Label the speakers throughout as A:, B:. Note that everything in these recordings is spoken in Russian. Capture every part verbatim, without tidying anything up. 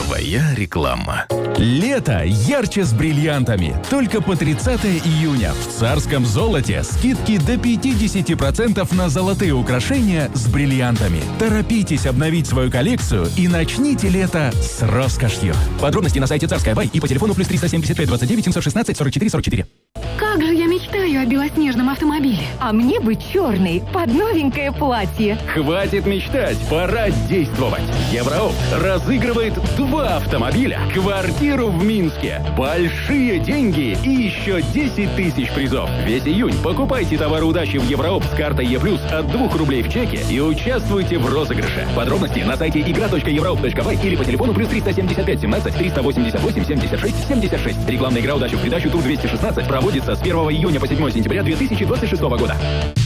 A: Твоя реклама.
B: Лето ярче с бриллиантами. Только по тридцатое июня в Царском золоте скидки до пятьдесят процентов на золотые украшения с бриллиантами. Торопитесь обновить свою коллекцию и начните лето с роскошью. Подробности на сайте Царская Бай и по телефону плюс триста семьдесят пять двадцать девять семьсот шестнадцать сорок четыре сорок четыре.
C: Как же я мечтаю о белоснежном автомобиле. А мне бы черный, под новенькое платье.
D: Хватит мечтать, пора действовать. Евроопт разыгрывает два автомобиля, квартиру в Минске, большие деньги и еще десять тысяч призов. Весь июнь покупайте товары удачи в Евроопт с картой Е плюс от двух рублей в чеке и участвуйте в розыгрыше. Подробности на сайте игра точка евроопт точка бай или по телефону плюс триста семьдесят пять семнадцать триста восемьдесят восемь семьдесят шесть семьдесят шесть. Рекламная игра удачи в придачу тур двести шестнадцать проводится с первого июня по седьмое сентября две тысячи двадцать шестого года.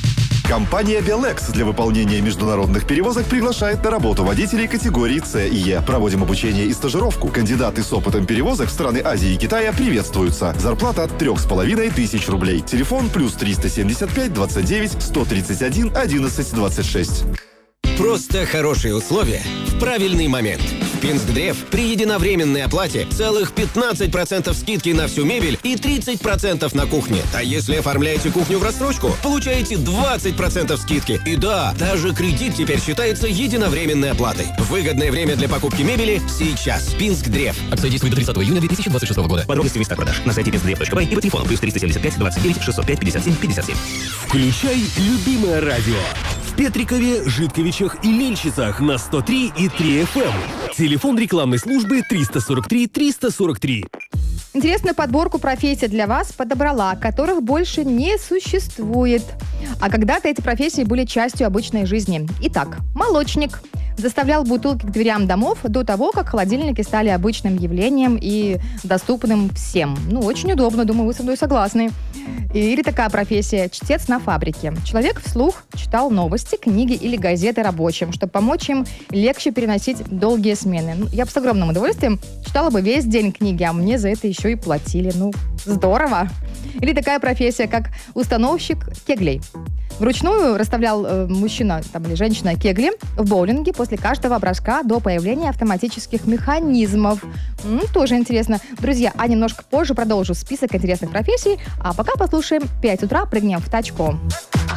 E: Компания Белекс для выполнения международных перевозок приглашает на работу водителей категории С и Е. Проводим обучение и стажировку. Кандидаты с опытом перевозок в страны Азии и Китая приветствуются. Зарплата от трех с половиной тысяч рублей. Телефон плюс триста семьдесят пять двадцать девять сто тридцать один одиннадцать двадцать шесть.
F: Просто хорошие условия в правильный момент. В Пинскдрев при единовременной оплате целых пятнадцать процентов скидки на всю мебель и тридцать процентов на кухне. А если оформляете кухню в рассрочку, получаете двадцать процентов скидки. И да, даже кредит теперь считается единовременной оплатой. Выгодное время для покупки мебели сейчас. Пинскдрев.
G: Акция действует до тридцатого июня две тысячи двадцать шестого года.
F: Подробности в местах продаж на сайте пинскдрев точка бай и по телефону плюс триста семьдесят пять двадцать девять шестьсот пять пятьдесят семь пятьдесят семь.
H: Включай любимое радио. В Петрикове, Житковичах и Мельчицах на сто три и три эф эм. Телефон рекламной службы триста сорок три триста сорок три.
I: Интересную подборку профессий для вас подобрала, которых больше не существует. А когда-то эти профессии были частью обычной жизни. Итак, молочник доставлял бутылки к дверям домов до того, как холодильники стали обычным явлением и доступным всем. Ну, очень удобно, думаю, вы со мной согласны. Или такая профессия – чтец на фабрике. Человек вслух читал новости, книги или газеты рабочим, чтобы помочь им легче переносить долгие смены. Ну, я бы с огромным удовольствием читала бы весь день книги, а мне за это еще и платили. Ну, здорово. Или такая профессия, как установщик кеглей. Вручную расставлял э, мужчина там, или женщина кегли в боулинге после каждого броска до появления автоматических механизмов. М, тоже интересно. Друзья, а немножко позже продолжу список интересных профессий, а пока послушаем «пять утра, прыгнем в тачку».